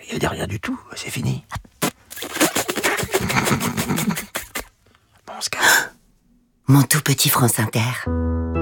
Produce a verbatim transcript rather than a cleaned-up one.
Il n'y a rien du tout, c'est fini. Bon, on se calme. Mon tout petit France Inter.